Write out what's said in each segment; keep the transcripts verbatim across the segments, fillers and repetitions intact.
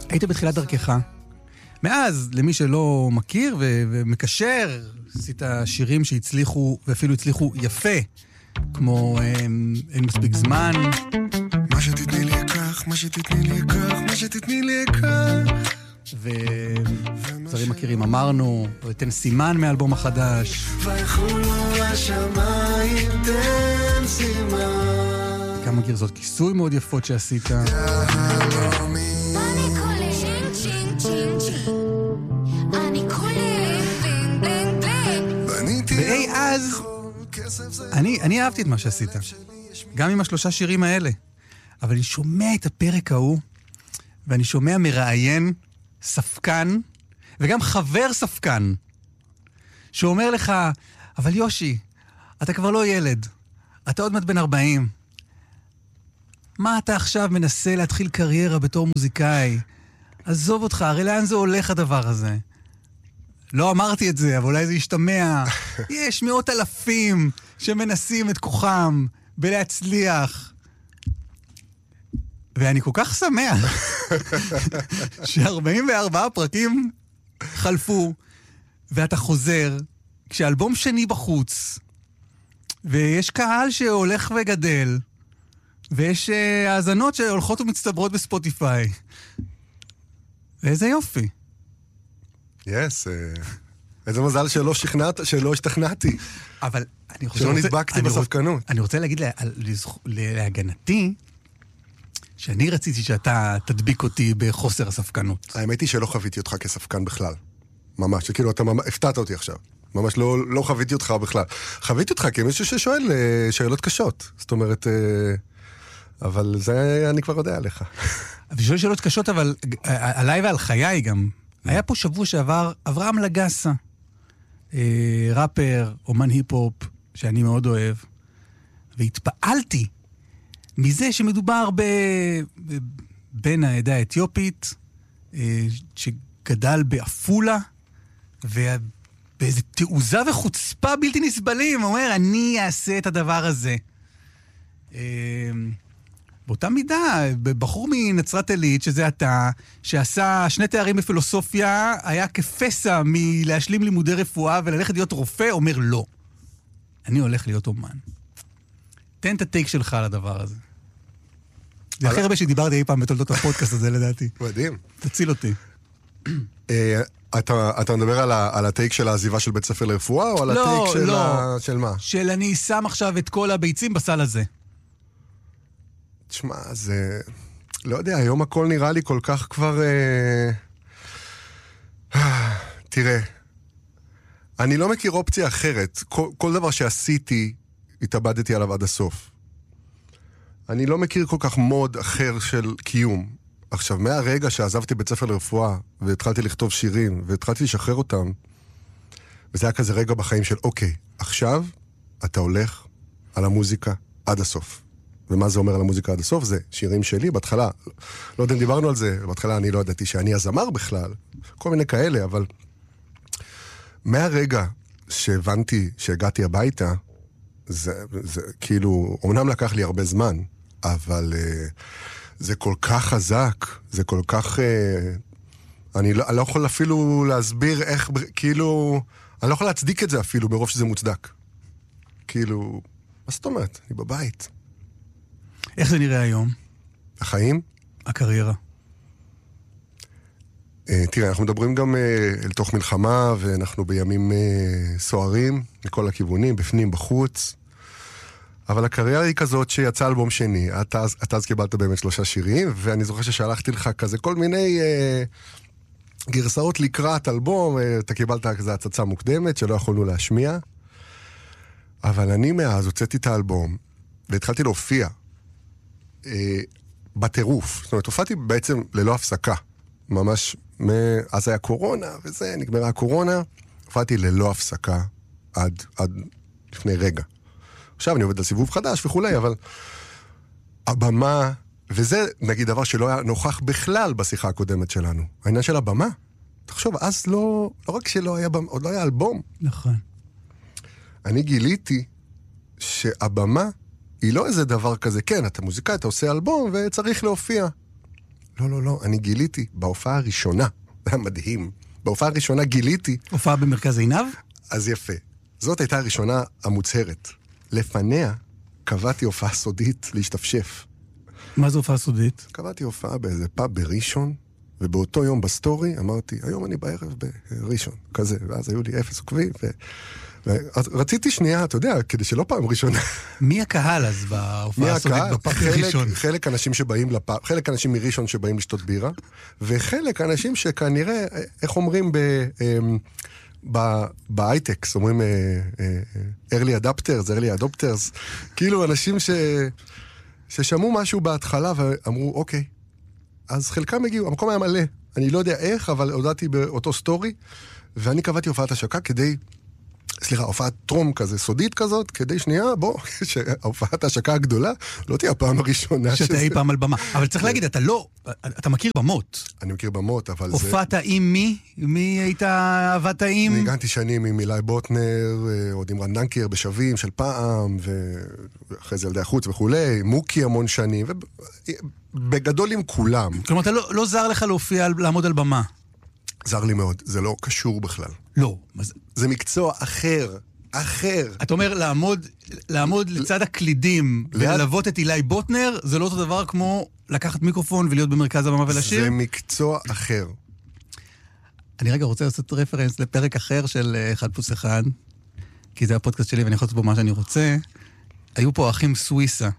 היית בתחילת דרכך. מאז, למי שלא מכיר ו- ומקשר, עשית שירים שהצליחו, ואפילו הצליחו יפה, כמו אין, אין מספיק זמן. מה שתתני לי כך, מה שתתני לי כך, מה שתתני לי כך. וזרים מכירים, אמרנו, תן סימן מאלבום החדש. ויחולו השמיים, תן סימן. כמה גרזות כיסוי מאוד יפות שעשית. ואי אז, אני, אני אהבתי את מה שעשית, גם עם השלושה שירים האלה. אבל אני שומע את הפרק ההוא, ואני שומע מראיין ספקן, וגם חבר ספקן, שאומר לך, אבל יושי, אתה כבר לא ילד, אתה עוד מעט בן ארבעים. מה אתה עכשיו מנסה להתחיל קריירה בתור מוזיקאי? עזוב אותך, הרי לאן זה הולך הדבר הזה? לא אמרתי את זה, אבל אולי זה ישתמע. יש מאות אלפים שמנסים את כוחם בלהצליח. ואני כל כך שמח ש-ארבעים וארבעה פרקים חלפו, ואתה חוזר, כשאלבום שני בחוץ, ויש קהל שהולך וגדל, ויש uh, האזנות שהולכות ומצטברות בספוטיפיי. ואיזה יופי. יס, yes, uh, איזה מזל שלא שכנעת, שלא השתכנעתי. אבל אני חושב... שלא רוצה, נדבקתי אני בספקנות. רוצ, אני רוצה להגיד לה, לזכ, להגנתי, שאני רציתי שאתה תדביק אותי בחוסר הספקנות. האמת היא שלא חוויתי אותך כספקן בכלל. ממש, שכאילו אתה ממש, הפתעת אותי עכשיו. ממש לא, לא חוויתי אותך בכלל. חוויתי אותך כמישהו ששואל uh, שאלות קשות. זאת אומרת... Uh, אבל זה אני כבר יודע עליך. ושואל שאלות קשות, אבל עליי ועל חיי גם. היה פה שבוע שעבר אברהם לגסה, אה, ראפר, אומן היפ-הופ, שאני מאוד אוהב, והתפעלתי מזה שמדובר ב... בן העדה האתיופית, אה, שגדל באפולה, ובאיזו תעוזה וחוצפה בלתי נסבלים, הוא אומר, אני אעשה את הדבר הזה. אה... באותה מידה, בחור מנצרת עילית, שזה אתה, שעשה שני תארים בפילוסופיה, היה כפסע מלהשלים לימודי רפואה וללכת להיות רופא, אומר לא. אני הולך להיות אומן. תן את הטייק שלך על הדבר הזה. זה הכי הרבה שדיברתי אי פעם בתולדות הפודקאסט הזה, לדעתי. מדהים. תציל אותי. אתה מדבר על הטייק של העזיבה של בית ספר לרפואה, או על הטייק של מה? של אני שם עכשיו את כל הביצים בסל הזה. תשמע, זה... לא יודע, היום הכל נראה לי כל כך כבר... אה... תראה, אני לא מכיר אופציה אחרת. כל, כל דבר שעשיתי, התאבדתי עליו עד הסוף. אני לא מכיר כל כך מוד אחר של קיום. עכשיו, מהרגע שעזבתי בית ספר לרפואה, והתחלתי לכתוב שירים, והתחלתי לשחרר אותם, וזה היה כזה רגע בחיים של, אוקיי, עכשיו אתה הולך על המוזיקה עד הסוף. ומה זה אומר על המוזיקה עד הסוף? זה שירים שלי, בהתחלה, לא יודע אם דיברנו על זה, בהתחלה אני לא ידעתי שאני הזמר בכלל, כל מיני כאלה, אבל מהרגע שהבנתי שהגעתי הביתה, זה, זה כאילו, אומנם לקח לי הרבה זמן, אבל uh, זה כל כך חזק, זה כל כך, uh, אני לא, אני לא יכול אפילו להסביר איך, כאילו, אני לא יכול להצדיק את זה אפילו, ברוב שזה מוצדק. כאילו, מה זאת אומרת? אני בבית. איך זה נראה היום? החיים? הקריירה. Uh, תראה, אנחנו מדברים גם uh, אל תוך מלחמה, ואנחנו בימים uh, סוערים, מכל הכיוונים, בפנים, בחוץ. אבל הקריירה היא כזאת שיצא אלבום שני. אתה, אתה אז קיבלת באמת שלושה שירים, ואני זוכר ששלחתי לך כזה כל מיני uh, גרסאות לקראת אלבום, uh, אתה קיבלת כזה הצצה מוקדמת שלא יכולנו להשמיע. אבל אני מאז הוצאתי את האלבום, והתחלתי להופיע. בטירוף. זאת אומרת, הופעתי בעצם ללא הפסקה. ממש, אז היה קורונה, וזה, נגמרה הקורונה, הופעתי ללא הפסקה עד, עד לפני רגע. עכשיו אני עובד על סיבוב חדש וכולי, אבל הבמה, וזה נגיד דבר שלא היה נוכח בכלל בשיחה הקודמת שלנו. העניין של הבמה. תחשוב, אז לא, לא רק שלא היה, עוד לא היה אלבום. נכון. אני גיליתי שהבמה היא לא איזה דבר כזה, כן, אתה מוזיקאי, אתה עושה אלבום וצריך להופיע. לא, לא, לא, אני גיליתי בהופעה הראשונה, זה היה מדהים, בהופעה הראשונה גיליתי... הופעה במרכז עינב? אז יפה. זאת הייתה הראשונה המוצהרת. לפניה קבעתי הופעה סודית להשתפשף. מה זו הופעה סודית? קבעתי הופעה באיזה פאב בראשון, ובאותו יום בסטורי אמרתי, היום אני בערב בראשון, כזה, ואז היו לי אפס עוקבים, ו... רציתי שנייה, אתה יודע, כדי שלא פעם ראשונה. מי הקהל אז בהופעה הסודית בפאב בראשון? חלק אנשים שבאים לפאב, חלק אנשים מראשון שבאים לשתות בירה, וחלק אנשים שכנראה, איך אומרים בהייטקס, אומרים early adapters, early adopters, כאילו אנשים ששמעו משהו בהתחלה ואמרו, אוקיי, אז חלקם הגיעו, המקום היה מלא, אני לא יודע איך, אבל הודעתי באותו סטורי, ואני קבעתי הופעת השקה כדי... סליחה, הופעת טרום כזה, סודית כזאת, כדי שנייה, בוא, שההופעת ההשקה הגדולה לא תהיה הפעם הראשונה שזה... שאתה אי פעם על במה. אבל צריך להגיד, אתה לא, אתה מכיר במות. אני מכיר במות, אבל זה... הופעת עם מי? מי היית עבדת עם? אני הגנתי שנים עם אילי בוטנר, עוד עם רנדנקר בשווים של פעם, ואחרי זה ילדי החוץ וכולי, מוקי המון שנים, ובגדול עם כולם. כלומר, אתה לא, לא זר לך להופיע, לעמוד על במה. זר לי מאוד, זה לא קשור בכלל. לא. זה מקצוע אחר, אחר. אתה אומר, לעמוד, לעמוד לצד הקלידים, וללוות את אילי בוטנר, זה לא אותו דבר כמו לקחת מיקרופון ולהיות במרכז הבמה ולשיר? זה מקצוע אחר. אני רגע רוצה לעשות רפרנס לפרק אחר של אחד פלוס אחד, כי זה הפודקאסט שלי ואני יכול לעשות בו מה שאני רוצה. היו פה אחים סוויסה.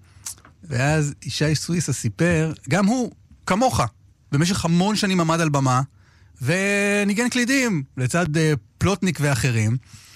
ואז ישי סוויסה סיפר, גם הוא, כמוך, במשך המון שנים עמד על במה, וניגן קלידים לצד פלוטניק ואחרים.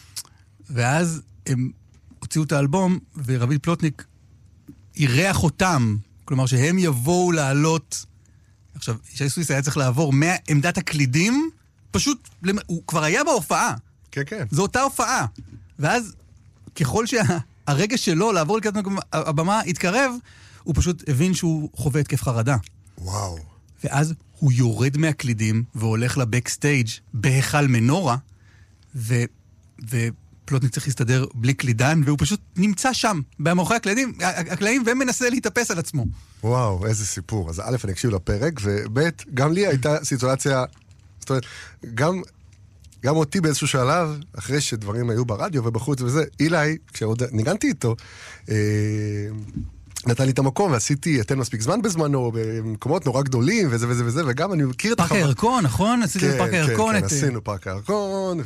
ואז הם הוציאו את האלבום, ורביד פלוטניק אירח אותם, כלומר שהם יבואו לעלות. עכשיו, ישי סוויסה היה צריך לעבור מעמדת הקלידים, פשוט, הוא כבר היה בהופעה. כן, כן. זו אותה הופעה. ואז, ככל שהרגע שלו לעבור לקראת הבמה התקרב, הוא פשוט הבין שהוא חווה התקף חרדה. וואו. ואז הוא יורד מהקלידים והולך לבקסטייג' בהיכל מנורה, ו... ופלוטניק צריך להסתדר בלי קלידן, והוא פשוט נמצא שם, במאחורי הקלידים, הקלעים, ומנסה להתאפס על עצמו. וואו, איזה סיפור. אז א', אני אקשיב לפרק, וב', גם לי הייתה סיטואציה, זאת אומרת, גם, גם אותי באיזשהו שלב, אחרי שדברים היו ברדיו ובחוץ וזה, אילי, כשעוד ניגנתי איתו, אה... נתן לי את המקום, ועשיתי אתן מספיק זמן בזמנו, במקומות נורא גדולים, וזה וזה וזה, וגם אני מכיר את החבר... פארק הירקון, נכון? עשיתי את פארק הירקון. כן, כן, עשינו פארק הירקון,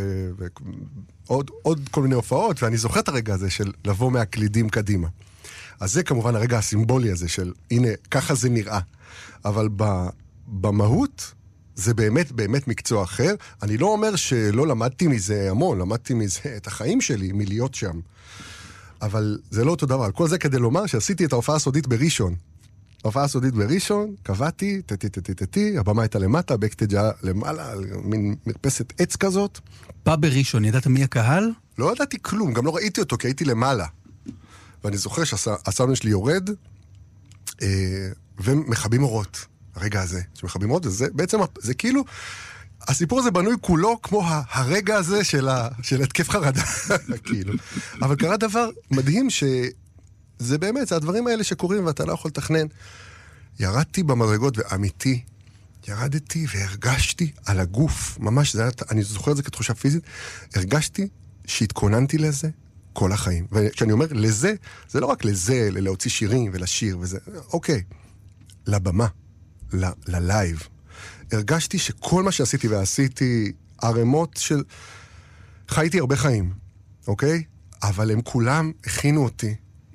ועוד כל מיני הופעות, ואני זוכר את הרגע הזה של לבוא מהקלידים קדימה. אז זה כמובן הרגע הסימבולי הזה של, הנה, ככה זה נראה. אבל במהות, זה באמת, באמת מקצוע אחר. אני לא אומר שלא למדתי מזה המון, למדתי מזה את החיים שלי, מלהיות שם. אבל זה לא אותו דבר. כל זה כדי לומר שעשיתי את ההופעה הסודית בראשון. ההופעה הסודית בראשון, קבעתי, טטטטטטטי, הבמה הייתה למטה, בקסטייג' היה למעלה, מין מרפסת עץ כזאת. בא בראשון, ידעת מי הקהל? לא ידעתי כלום, גם לא ראיתי אותו, כי הייתי למעלה. ואני זוכר שהסאונד שלי יורד, ומחבים אורות, הרגע הזה, שמחבים אורות, זה בעצם, זה כאילו... הסיפור הזה בנוי כולו כמו הרגע הזה של, ה, של התקף חרדה, כאילו. אבל קרה דבר מדהים שזה באמת, זה הדברים האלה שקורים ואתה לא יכול לתכנן. ירדתי במדרגות ואמיתי, ירדתי והרגשתי על הגוף, ממש, זה היה, אני זוכר את זה כתחושה פיזית, הרגשתי שהתכוננתי לזה כל החיים. וכשאני אומר לזה, זה לא רק לזה, להוציא שירים ולשיר וזה, אוקיי, לבמה, ל, ללייב. הרגשתי שכל מה שעשיתי ועשיתי ערימות של... חייתי הרבה חיים, אוקיי? אבל הם כולם הכינו אותי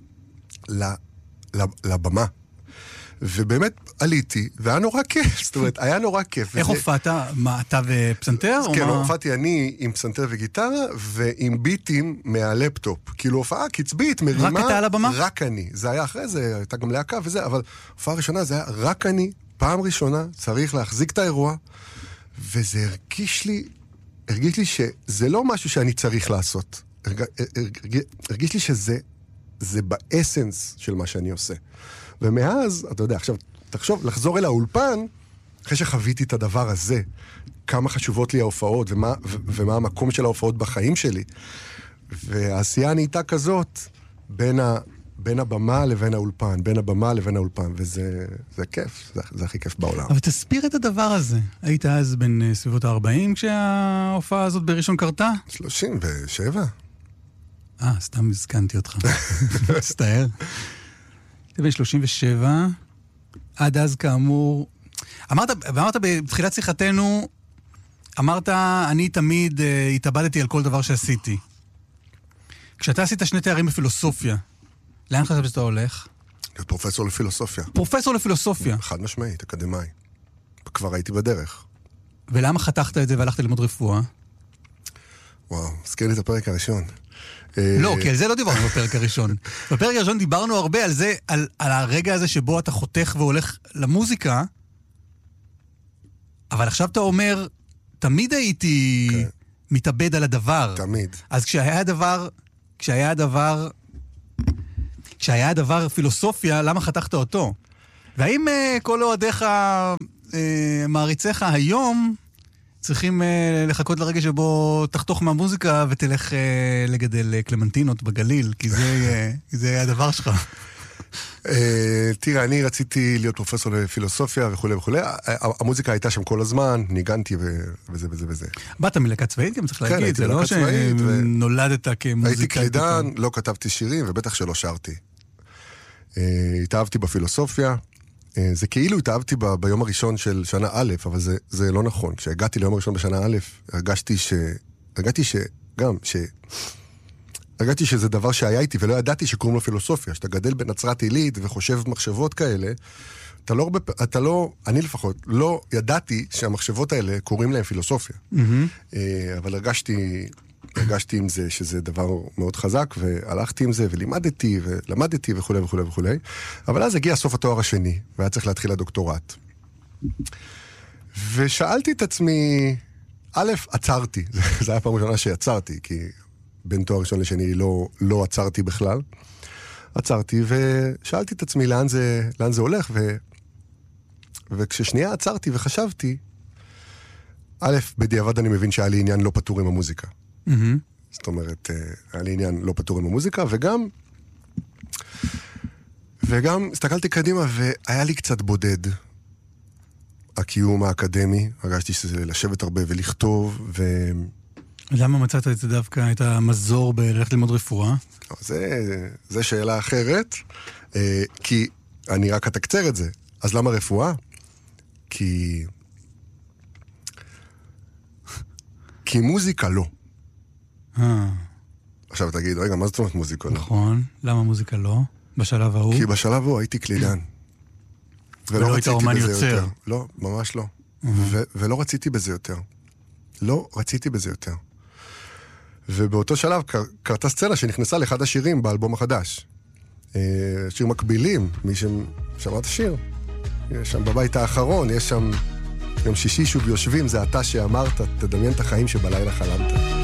לבמה. ובאמת עליתי, והיה נורא כיף, זאת אומרת, היה נורא כיף. איך הופעת? מה, אתה ופסנתר? כן, הופעתי אני עם פסנתר וגיטרה, ועם ביטים מהלפטופ. כאילו הופעה קצבית, מרימה... רק אתה על הבמה? רק אני. זה היה אחרי זה, הייתה גם להקה וזה, אבל הופעה ראשונה זה היה רק אני, פעם ראשונה, צריך להחזיק את האירוע, וזה הרגיש לי, הרגיש לי שזה לא משהו שאני צריך לעשות. הרג, הרג, הרגיש לי שזה, זה באסנס של מה שאני עושה. ומאז, אתה יודע, עכשיו, תחשוב, לחזור אל האולפן, אחרי שחוויתי את הדבר הזה, כמה חשובות לי ההופעות, ומה, ו, ומה המקום של ההופעות בחיים שלי. והעשייה נהייתה כזאת, בין בין הבמה לבין האולפן, בין הבמה לבין האולפן, וזה זה כיף, זה, זה הכי כיף בעולם. אבל תסביר את הדבר הזה. היית אז בין uh, סביבות ה-ארבעים כשההופעה הזאת בראשון קרתה? שלושים ושבע. אה, סתם הזכנתי אותך. סתאר. הייתי בין שלושים ושבע, עד אז כאמור... אמרת, ואמרת בתחילת שיחתנו, אמרת, אני תמיד uh, התאבדתי על כל דבר שעשיתי. כשאתה עשית שני תארים בפילוסופיה, לאן חשבת שאתה הולך? להיות פרופסור לפילוסופיה. פרופסור לפילוסופיה. חד משמעית, אקדמאי. כבר הייתי בדרך. ולמה חתכת את זה והלכת ללמוד רפואה? וואו, הזכיר לי את הפרק הראשון. לא, כי על זה לא דיברנו בפרק הראשון. בפרק הראשון דיברנו הרבה על זה, על, על הרגע הזה שבו אתה חותך והולך למוזיקה, אבל עכשיו אתה אומר, תמיד הייתי okay. מתאבד על הדבר. תמיד. אז כשהיה הדבר, כשהיה הדבר, כשהיה הדבר פילוסופיה, למה חתכת אותו? והאם uh, כל אוהדיך, uh, מעריציך היום, צריכים uh, לחכות לרגע שבו תחתוך מהמוזיקה ותלך uh, לגדל uh, קלמנטינות בגליל, כי זה, uh, זה הדבר שלך. Uh, תראה, אני רציתי להיות פרופסור לפילוסופיה וכו' וכו'. המוזיקה הייתה שם כל הזמן, ניגנתי וזה וזה וזה. באת מלהקת צבאית גם צריך להגיד, זה לא שנולדת כמוזיקאי. הייתי קלידן, לא כתבתי שירים ובטח שלא שרתי. התאהבתי בפילוסופיה. זה כאילו התאהבתי ביום הראשון של שנה א', אבל זה, זה לא נכון. כשהגעתי ליום הראשון בשנה א', הרגשתי ש... הרגשתי ש... גם ש... הרגשתי שזה דבר שהיה איתי, ולא ידעתי שקוראים לו פילוסופיה. שאתה גדל בנצרת עילית וחושב מחשבות כאלה, אתה לא... אתה לא אני לפחות לא ידעתי שהמחשבות האלה קוראים להם פילוסופיה. Mm-hmm. אבל הרגשתי... הרגשתי עם זה שזה דבר מאוד חזק, והלכתי עם זה, ולימדתי, ולמדתי וכו' וכו' וכו'. אבל אז הגיע סוף התואר השני, והיה צריך להתחיל הדוקטורט. ושאלתי את עצמי, א', עצרתי. זה היה פעם ראשונה שעצרתי, כי בין תואר ראשון לשני לא, לא עצרתי בכלל. עצרתי, ושאלתי את עצמי לאן זה, לאן זה הולך, ו... וכששנייה עצרתי וחשבתי, א', בדיעבד אני מבין שהיה לי עניין לא פתור עם המוזיקה. Mm-hmm. זאת אומרת, היה לי עניין לא פתור עם המוזיקה, וגם וגם הסתכלתי קדימה והיה לי קצת בודד הקיום האקדמי, הרגשתי שזה לשבת הרבה ולכתוב ו... למה מצאת את זה דווקא, את המזור בלכת ללמוד רפואה? זה, זה שאלה אחרת, כי אני רק אתקצר את זה. אז למה רפואה? כי כי מוזיקה לא. אה. עכשיו תגיד, רגע, מה זאת אומרת מוזיקה לא? נכון, למה מוזיקה לא? בשלב ההוא? כי בשלב ההוא הייתי קלידן. ולא היית אומן יוצר. לא, ממש לא. ולא רציתי בזה יותר. לא רציתי בזה יותר. ובאותו שלב קרתה סצנה שנכנסה לאחד השירים באלבום החדש. שיר מקבילים, מי ששמע את השיר. יש שם בבית האחרון, יש שם יום שישי שוב יושבים, זה אתה שאמרת, תדמיין את החיים שבלילה חלמת.